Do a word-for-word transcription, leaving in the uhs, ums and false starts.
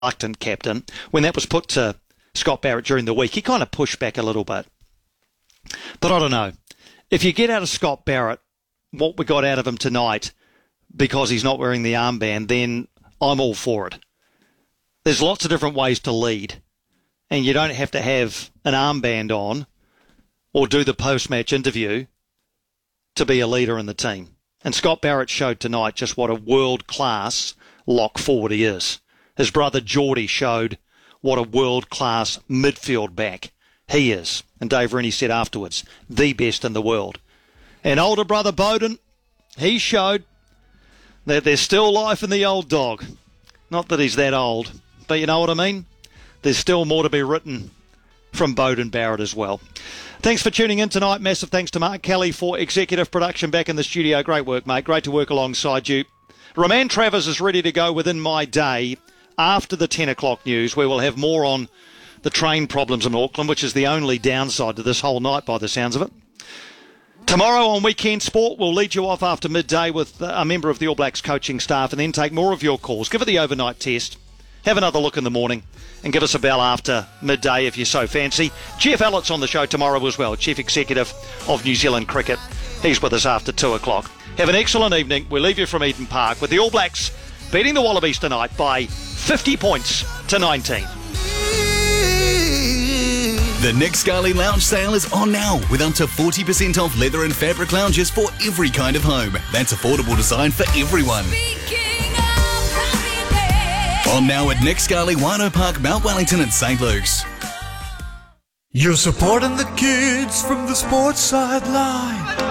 reluctant captain, when that was put to Scott Barrett during the week, he kind of pushed back a little bit. But I don't know. If you get out of Scott Barrett what we got out of him tonight because he's not wearing the armband, then I'm all for it. There's lots of different ways to lead, and you don't have to have an armband on or do the post-match interview to be a leader in the team. And Scott Barrett showed tonight just what a world-class lock forward he is. His brother Geordie showed what a world-class midfield back he is. And Dave Rennie said afterwards, the best in the world. And older brother Bowden, he showed that there's still life in the old dog. Not that he's that old, but you know what I mean? There's still more to be written from Bowden Barrett as well. Thanks for tuning in tonight. Massive thanks to Mark Kelly for executive production back in the studio. Great work, mate. Great to work alongside you. Roman Travers is ready to go within my day after the ten o'clock news, where we'll have more on the train problems in Auckland, which is the only downside to this whole night by the sounds of it. Tomorrow on Weekend Sport, we'll lead you off after midday with a member of the All Blacks coaching staff and then take more of your calls. Give it the overnight test. Have another look in the morning and give us a bell after midday if you so fancy. Jeff Elliot's on the show tomorrow as well, Chief Executive of New Zealand Cricket. He's with us after two o'clock. Have an excellent evening. We'll leave you from Eden Park with the All Blacks beating the Wallabies tonight by fifty points to nineteen. The Nick Scali Lounge sale is on now with up to forty percent off leather and fabric lounges for every kind of home. That's affordable design for everyone. On now at Nick Scali, Wino Park, Mount Wellington and St Luke's. You're supporting the kids from the sports sideline.